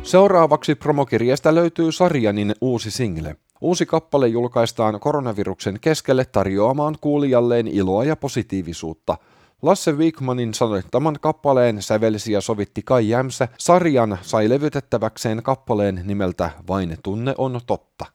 Seuraavaksi promokirjasta löytyy Sarjanin uusi single. Uusi kappale julkaistaan koronaviruksen keskelle tarjoamaan kuulijalleen iloa ja positiivisuutta. Lasse Wikmanin sanoittaman kappaleen sävelsi ja sovitti Kai Jämsä. Sarjan sai levytettäväkseen kappaleen nimeltä Vain tunne on totta.